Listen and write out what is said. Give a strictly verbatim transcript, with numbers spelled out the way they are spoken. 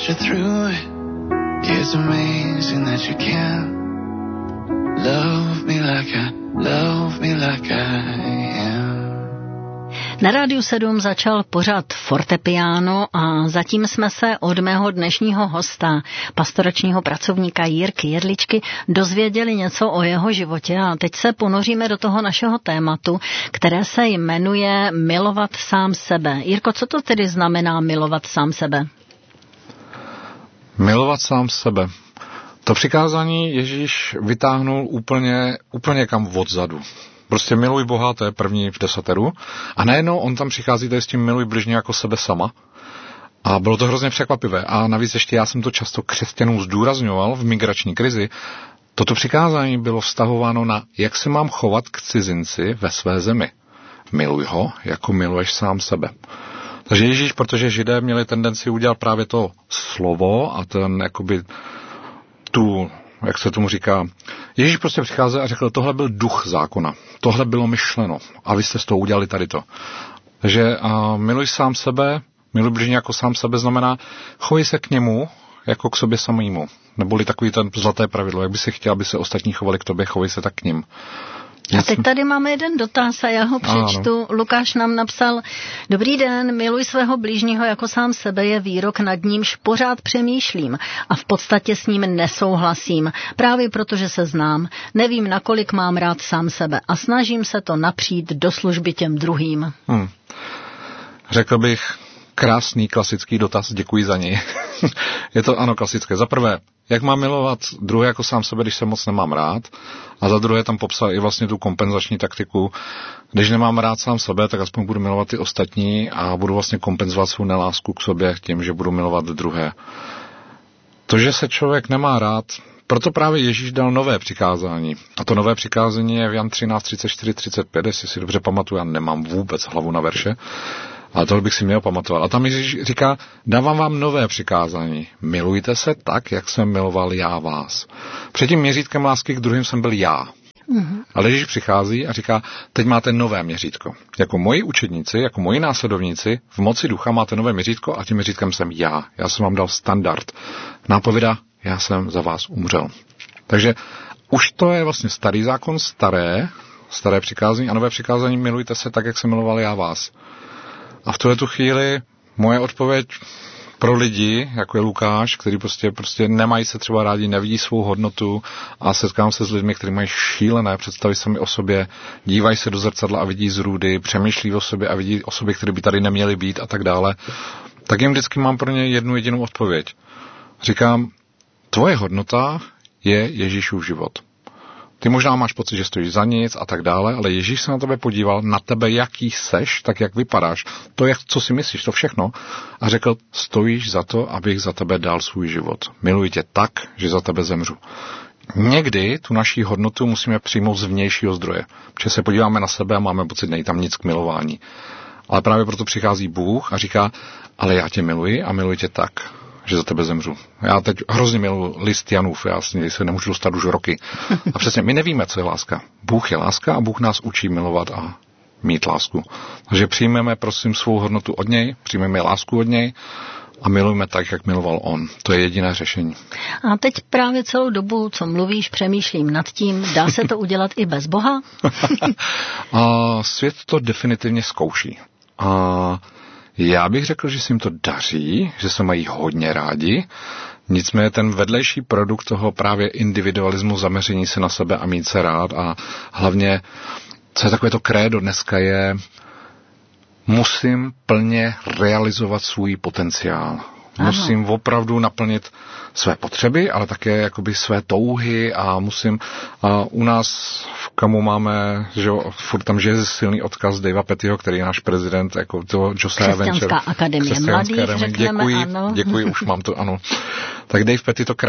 get you through it. It's amazing that you can love me like I, love me like I am. Na Rádiu sedm začal pořad Fortepiano a zatím jsme se od mého dnešního hosta, pastoračního pracovníka Jirky Jedličky, dozvěděli něco o jeho životě a teď se ponoříme do toho našeho tématu, které se jmenuje milovat sám sebe. Jirko, co to tedy znamená milovat sám sebe? Milovat sám sebe. To přikázání Ježíš vytáhnul úplně, úplně kam odzadu. Prostě miluj Boha, to je první v desateru. A najednou on tam přichází tady s tím miluj bližně jako sebe sama. A bylo to hrozně překvapivé. A navíc ještě já jsem to často křesťanům zdůrazňoval v migrační krizi. Toto přikázání bylo vztahováno na, jak se mám chovat k cizinci ve své zemi. Miluj ho, jako miluješ sám sebe. Takže Ježíš, protože Židé měli tendenci udělat právě to slovo a ten jakoby tu, jak se tomu říká, Ježíš prostě přicházel a řekl, tohle byl duch zákona, tohle bylo myšleno a vy jste z toho udělali tady to. Takže a miluj sám sebe, miluj bližně jako sám sebe znamená, chovej se k němu jako k sobě samému. Neboli takový ten zlaté pravidlo, jak by si chtěl, aby se ostatní chovali k tobě, chovej se tak k ním. A teď tady máme jeden dotaz a já ho přečtu. Ano. Lukáš nám napsal, dobrý den, miluj svého blížního jako sám sebe je výrok, nad nímž pořád přemýšlím a v podstatě s ním nesouhlasím. Právě protože se znám, nevím, nakolik mám rád sám sebe a snažím se to napřít do služby těm druhým. Hmm. Řekl bych, krásný klasický dotaz, děkuji za něj. Je to ano klasické. Za prvé, jak mám milovat druhé jako sám sebe, když se moc nemám rád. A za druhé tam popsal i vlastně tu kompenzační taktiku. Když nemám rád sám sebe, tak aspoň budu milovat ty ostatní a budu vlastně kompenzovat svou nelásku k sobě tím, že budu milovat druhé. To, že se člověk nemá rád, proto právě Ježíš dal nové přikázání. A to nové přikázání je v Jan třináct, třicet čtyři, třicet pět, jestli si dobře pamatuju, já nemám vůbec hlavu na verše. Ale tohle bych si měl pamatovat. A tam Ježíš říká, dávám vám nové přikázání. Milujte se tak, jak jsem miloval já vás. Před tím měřítkem lásky k druhým jsem byl já. Mm-hmm. Ale Ježíš přichází a říká, teď máte nové měřítko. Jako moji učedníci, jako moji následovníci, v moci ducha máte nové měřítko a tím měřítkem jsem já. Já jsem vám dal standard. Nápověda, já jsem za vás umřel. Takže už to je vlastně starý zákon, staré, staré přikázání a nové přikázání, milujte se tak, jak jsem miloval já vás. A v tuhle tu chvíli moje odpověď pro lidi, jako je Lukáš, který prostě, prostě nemají se třeba rádi, nevidí svou hodnotu a setkám se s lidmi, kteří mají šílené představy sami o sobě, dívají se do zrcadla a vidí zrůdy, přemýšlí o sobě a vidí o sobě, které by tady neměly být a tak dále, tak jim vždycky mám pro ně jednu jedinou odpověď. Říkám, tvoje hodnota je Ježíšův život. Ty možná máš pocit, že stojíš za nic a tak dále, ale Ježíš se na tebe podíval, na tebe, jaký seš, tak jak vypadáš, to, jak, co si myslíš, to všechno, a řekl, stojíš za to, abych za tebe dal svůj život. Miluji tě tak, že za tebe zemřu. Někdy tu naší hodnotu musíme přijmout z vnějšího zdroje, protože se podíváme na sebe a máme pocit, nej tam nic k milování. Ale právě proto přichází Bůh a říká, ale já tě miluji a miluji tě tak, že za tebe zemřu. Já teď hrozně miluji list Janův, já se nemůžu dostat už roky. A přesně, my nevíme, co je láska. Bůh je láska a Bůh nás učí milovat a mít lásku. Takže přijmeme, prosím, svou hodnotu od něj, přijmeme lásku od něj a milujeme tak, jak miloval on. To je jediné řešení. A teď právě celou dobu, co mluvíš, přemýšlím nad tím, dá se to udělat i bez Boha? A svět to definitivně zkouší. A já bych řekl, že se jim to daří, že se mají hodně rádi, nicméně ten vedlejší produkt toho právě individualismu, zaměření se na sebe a mít se rád a hlavně, co je takové to krédo dneska je, musím plně realizovat svůj potenciál. Ano. Musím opravdu naplnit své potřeby, ale také jakoby své touhy a musím, a u nás v Kamu máme, že jo, furt tam žije silný odkaz Davea Pettyho, který je náš prezident, jako to Josiah Venture. Křesťanská akademie mladých, řekneme, děkuji, ano. Děkuji, už mám to, ano. Tak Dave Petty to